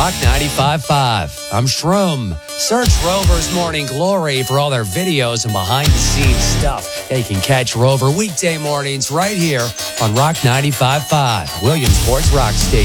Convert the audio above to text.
Rock 95.5. I'm Shroom. Search Rover's Morning Glory for all their videos and behind-the-scenes stuff. You can catch Rover weekday mornings right here on Rock 95.5, Williamsport's Rock Station.